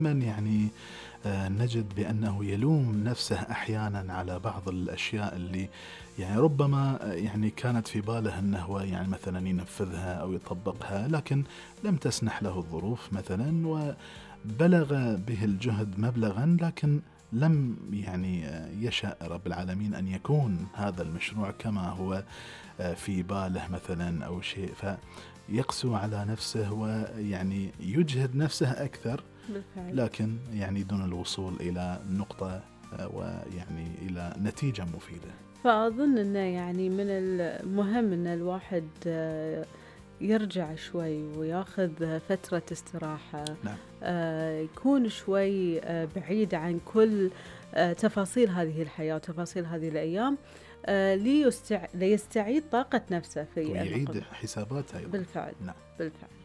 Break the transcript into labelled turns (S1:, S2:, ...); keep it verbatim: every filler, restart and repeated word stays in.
S1: من يعني آه، نجد بأنه يلوم نفسه أحيانا على بعض الأشياء اللي يعني ربما آه، يعني كانت في باله أنه هو يعني مثلا ينفذها أو يطبقها، لكن لم تسنح له الظروف مثلا، وبلغ به الجهد مبلغا، لكن لم يعني آه، يشاء رب العالمين أن يكون هذا المشروع كما هو آه، في باله مثلا أو شيء، فيقسو على نفسه ويعني يجهد نفسه أكثر،
S2: بالفعل.
S1: لكن يعني دون الوصول إلى نقطة آه، ويعني إلى نتيجة مفيدة.
S2: فأظن أنه يعني من المهم أن الواحد آه، يرجع شوي وياخذ فترة استراحة،
S1: نعم.
S2: آه، يكون شوي آه، بعيد عن كل آه، تفاصيل هذه الحياة وتفاصيل هذه الأيام، آه، ليستع... ليستعيد طاقة نفسه في
S1: ويعيد
S2: المقام.
S1: حساباتها أيضا.
S2: بالفعل.
S1: نعم.
S2: بالفعل.